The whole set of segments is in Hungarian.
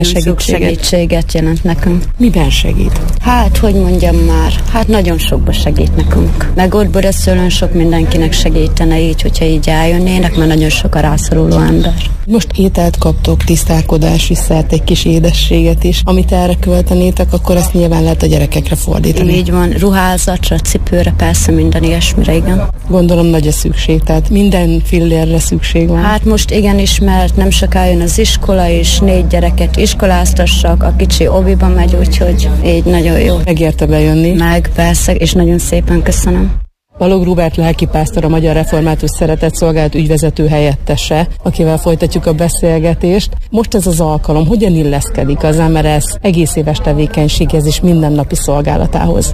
segítséget jelent nekünk. Miben segít? Hát, hogy mondjam már, nagyon sokba segít nekünk. Meg ott Boreszőlön sok mindenkinek segítene így, hogyha így eljönnének, mert nagyon sok a rászoruló ember. Most ételt kaptok, tisztálkodási szert, egy kis édességet is. Amit erre költenétek, akkor ezt nyilván lehet a gyerekekre fordítani. Így van, ruházatra, cipőre, persze minden ilyesmire, igen. Gondolom nagy a szükség, tehát minden fillérre szükség van. Hát most igenis, mert nem soká jön az iskola is, 4 gyereket iskoláztassak, a kicsi oviba megy, úgyhogy így nagyon jó. Megérte bejönni? Meg persze, és nagyon szépen köszönöm. Balogh Róbert lelkipásztor, a Magyar Református Szeretetszolgálat ügyvezető helyettese, akivel folytatjuk a beszélgetést. Most ez az alkalom hogyan illeszkedik az MRS egész éves tevékenységhez és mindennapi szolgálatához?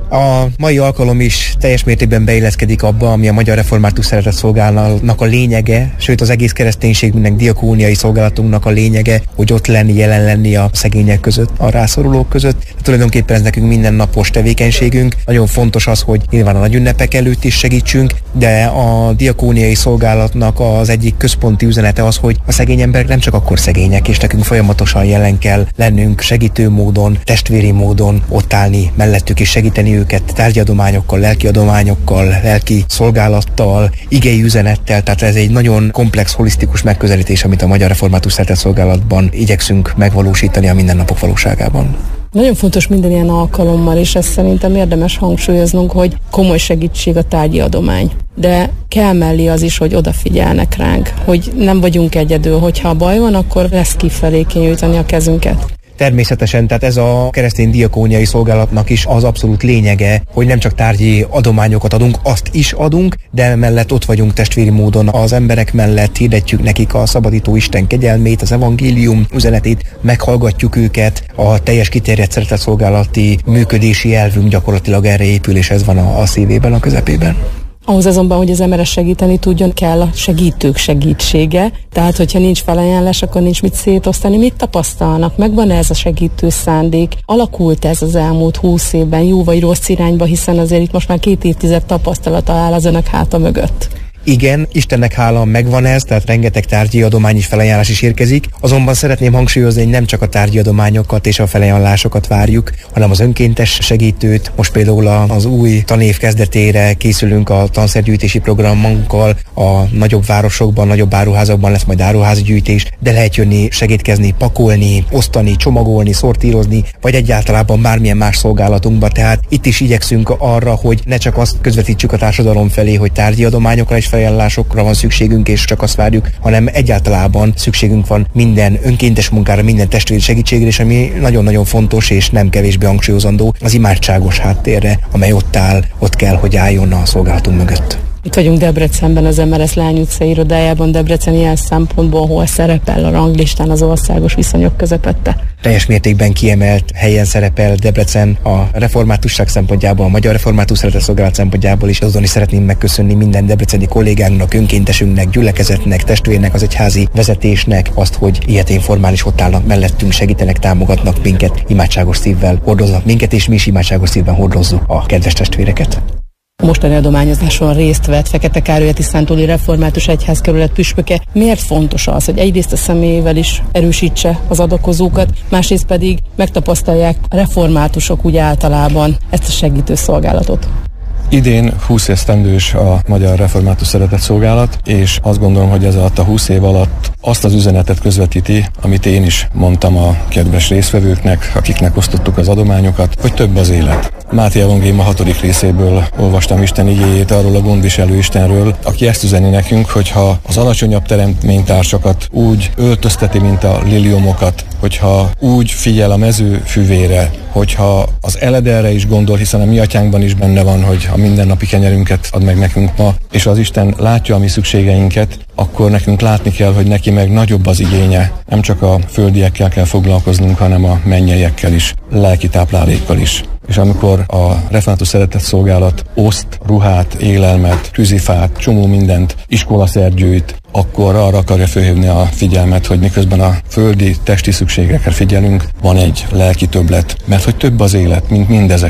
A mai alkalom is teljes mértékben beilleszkedik abba, ami a Magyar Református Szeretetszolgálatnak a lényege, sőt az egész kereszténységünknek, diakóniai szolgálatunknak a lényege, hogy ott lenni, jelen lenni a szegények között, a rászorulók között. De tulajdonképpen ez nekünk mindennapos tevékenységünk. Nagyon fontos az, hogy nyilván a nagy ünnepek előtt is segítsünk, de a diakóniai szolgálatnak az egyik központi üzenete az, hogy a szegény emberek nem csak akkor szegények, és nekünk folyamatosan jelen kell lennünk segítő módon, testvéri módon ott állni mellettük és segíteni őket tárgyadományokkal, lelki adományokkal, lelki szolgálattal, igei üzenettel, tehát ez egy nagyon komplex, holisztikus megközelítés, amit a Magyar Református Szeretetszolgálatban igyekszünk megvalósítani a mindennapok valóságában. Nagyon fontos minden ilyen alkalommal, és ezt szerintem érdemes hangsúlyoznunk, hogy komoly segítség a tárgyi adomány. De kell mellé az is, hogy odafigyelnek ránk, hogy nem vagyunk egyedül, hogyha baj van, akkor lesz kifelé kinyújtani a kezünket. Természetesen, tehát ez a keresztény diakóniai szolgálatnak is az abszolút lényege, hogy nem csak tárgyi adományokat adunk, azt is adunk, de emellett ott vagyunk testvéri módon az emberek mellett, hirdetjük nekik a szabadító Isten kegyelmét, az evangélium üzenetét, meghallgatjuk őket, a teljes kiterjedt szeretetszolgálati működési elvünk gyakorlatilag erre épül, és ez van a szívében, a közepében. Ahhoz azonban, hogy az MRS segíteni tudjon, kell a segítők segítsége. Tehát, hogyha nincs felajánlás, akkor nincs mit szétosztani. Mit tapasztalnak? Megvan ez a segítő szándék? Alakult ez az elmúlt 20 évben jó vagy rossz irányba, hiszen azért itt most már 2 évtized tapasztalata áll az önök háta mögött. Igen, Istennek hála megvan ez, tehát rengeteg tárgyi adomány és felajánlás is érkezik. Azonban szeretném hangsúlyozni, hogy nem csak a tárgyi adományokat és a felajánlásokat várjuk, hanem az önkéntes segítőt. Most például az új tanév kezdetére készülünk a tanszergyűjtési programunkkal. A nagyobb városokban, nagyobb áruházakban lesz majd áruházgyűjtés, de lehet jönni, segítkezni, pakolni, osztani, csomagolni, szortírozni, vagy egyáltalán bármilyen más szolgálatunkba. Tehát itt is igyekszünk arra, hogy ne csak azt közvetítsük a társadalom felé, hogy tárgyi adományokra és felajánlásokra van szükségünk, és csak azt várjuk, hanem egyáltalában szükségünk van minden önkéntes munkára, minden testvéri segítségre, és ami nagyon-nagyon fontos, és nem kevésbé hangsúlyozandó, az imádságos háttérre, amely ott áll, ott kell, hogy álljon a szolgálatunk mögött. Itt vagyunk Debrecenben, az MRS Lány utca irodájában. Debrecen ilyen szempontból hol szerepel a ranglistán az országos viszonyok közepette? Teljes mértékben kiemelt helyen szerepel Debrecen a reformátusság szempontjából, a Magyar Református Szeretetszolgálat szempontjából is. Azon is szeretném megköszönni minden debreceni kollégánknak, önkéntesünknek, gyülekezetnek, testvérnek, az egyházi vezetésnek azt, hogy ilyetén formán is ott állnak mellettünk, segítenek, támogatnak minket, imádságos szívvel hordoznak minket, és mi is imádságos szívben hordozzuk a kedves testvéreket. Mostani adományozáson részt vett Fekete-Károly Tiszántúli Református Egyházkerület püspöke. Miért fontos az, hogy egyrészt a személyével is erősítse az adakozókat, másrészt pedig megtapasztalják a reformátusok úgy általában ezt a segítő szolgálatot? Idén 20 esztendős a Magyar Református Szeretetszolgálat, és azt gondolom, hogy ez alatt a 20 év alatt azt az üzenetet közvetíti, amit én is mondtam a kedves résztvevőknek, akiknek osztottuk az adományokat, hogy több az élet. Máté evangélium a 6. részéből olvastam Isten igéjét arról a gondviselő Istenről, aki ezt üzeni nekünk, hogyha az alacsonyabb teremtménytársakat úgy öltözteti, mint a liliomokat, hogyha úgy figyel a mező füvére, hogyha az eledelre is gondol, hiszen a mi atyánkban is benne van, hogy a mindennapi kenyerünket ad meg nekünk ma, és az Isten látja a mi szükségeinket, akkor nekünk látni kell, hogy neki meg nagyobb az igénye. Nem csak a földiekkel kell foglalkoznunk, hanem a mennyeiekkel is, lelki táplálékkal is. És amikor a Református Szeretetszolgálat oszt ruhát, élelmet, tűzifát, csomó mindent, iskolaszergyűjt, akkor arra akarja fölhívni a figyelmet, hogy miközben a földi testi szükségekre figyelünk, van egy lelki többlet, mert hogy több az élet, mint mindezek.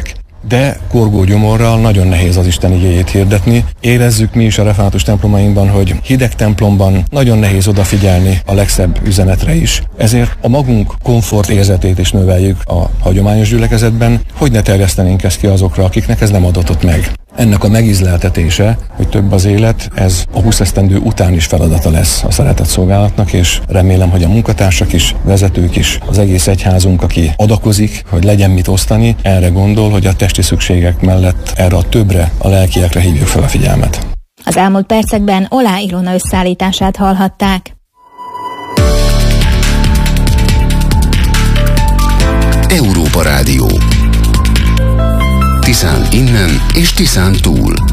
de korgó gyomorral nagyon nehéz az Isten igéjét hirdetni. Érezzük mi is a református templomainkban, hogy hideg templomban nagyon nehéz odafigyelni a legszebb üzenetre is. Ezért a magunk komfort érzetét is növeljük a hagyományos gyülekezetben, hogy ne terjesztenénk ezt ki azokra, akiknek ez nem adatott meg. Ennek a megízleltetése, hogy több az élet, ez a 20 esztendő után is feladata lesz a szeretett szolgálatnak, és remélem, hogy a munkatársak is, vezetők is, az egész egyházunk, aki adakozik, hogy legyen mit osztani, erre gondol, hogy a testi szükségek mellett erre a többre, a lelkiekre hívjuk fel a figyelmet. Az elmúlt percekben Olá Ilona összeállítását hallhatták. Európa Rádió. Tiszán innen és Tiszán túl.